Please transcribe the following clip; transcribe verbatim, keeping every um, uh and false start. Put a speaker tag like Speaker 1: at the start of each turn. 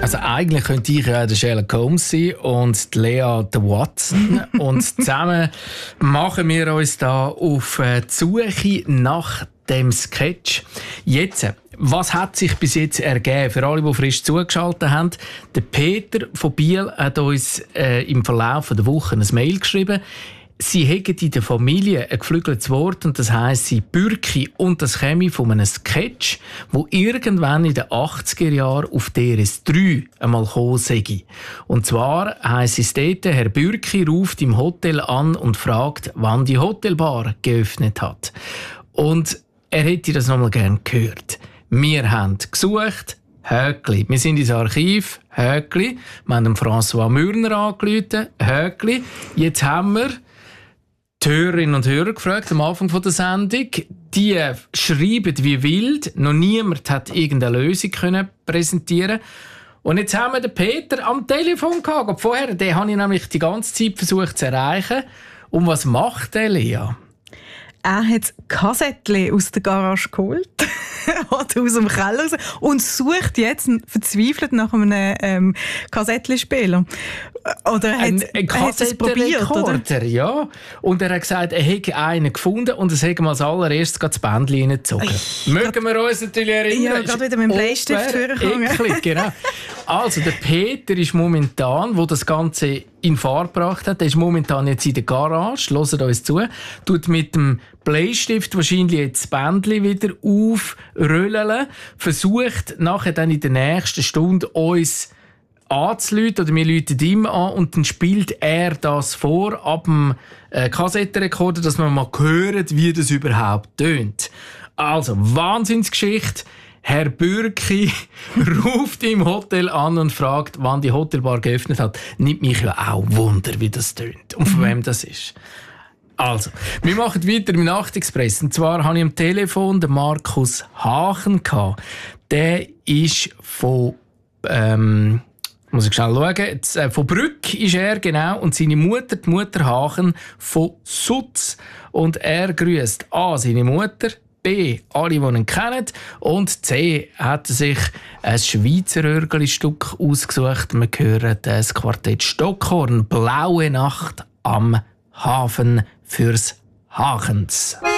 Speaker 1: Also eigentlich könnte ich ja der Sherlock Holmes sein und die Lea der Watson. Und zusammen machen wir uns da auf die Suche nach dem Sketch. Jetzt, was hat sich bis jetzt ergeben? Für alle, die frisch zugeschaltet haben, der Peter von Biel hat uns äh, im Verlauf der Woche ein Mail geschrieben. Sie haben in der Familie ein geflügeltes Wort und das heisst sie Bürki und das käme von einem Sketch, wo irgendwann in den achtziger Jahren auf D R S drei einmal gekommen sei. Und zwar heisst es dort, Herr Bürki ruft im Hotel an und fragt, wann die Hotelbar geöffnet hat. Und er hätte das nochmal gerne gehört. Wir haben gesucht, Höckli. Wir sind ins Archiv, Höckli. Wir haben François Mürner angerufen, Höckli. Jetzt haben wir die Hörerinnen und Hörer gefragt am Anfang der Sendung. Die schreiben wie wild. Noch niemand hat irgendeine Lösung können präsentieren. Und jetzt haben wir den Peter am Telefon gehabt. Vorher, den habe ich nämlich die ganze Zeit versucht zu erreichen. Und was macht der, Lea?
Speaker 2: Er hat Kassettchen aus der Garage geholt oder aus dem Keller raus und sucht jetzt verzweifelt nach einem ähm, Kassettchenspieler. Oder hat,
Speaker 1: ein, ein
Speaker 2: hat es probiert, oder?
Speaker 1: Ja. Und er hat gesagt, er hätte einen gefunden und er hätte mal als allererstes das Bändchen reingezogen. Mögen wir uns natürlich erinnern?
Speaker 2: Ja, gerade wieder mit dem Bleistift
Speaker 1: vorgekommen. Genau. Also, der Peter ist momentan, wo das Ganze in Fahrt gebracht hat, der ist momentan jetzt in der Garage, hört uns zu, tut mit dem Bleistift wahrscheinlich jetzt das Bändchen wieder aufrollen, versucht nachher dann in der nächsten Stunde uns anzurufen, oder wir rufen ihm an und dann spielt er das vor ab dem äh, Kassettenrekorder, dass wir mal hören, wie das überhaupt tönt. Also, Wahnsinnsgeschichte. Herr Bürki ruft im Hotel an und fragt, wann die Hotelbar geöffnet hat. Nimmt mich ja auch Wunder, wie das tönt und von wem das ist. Also, wir machen weiter im Nachtexpress. Und zwar habe ich am Telefon den Markus Hachen gehabt. Der ist von, ähm, muss ich schnell schauen, jetzt, äh, von Brück ist er, genau, und seine Mutter, die Mutter Hachen, von Sutz. Und er grüßt A, seine Mutter, B, alle, die ihn kennen, und C, hat er sich ein Schweizer Örgeli-Stück ausgesucht. Wir hören das Quartett Stockhorn, «Blaue Nacht am Hafen» fürs Hachens.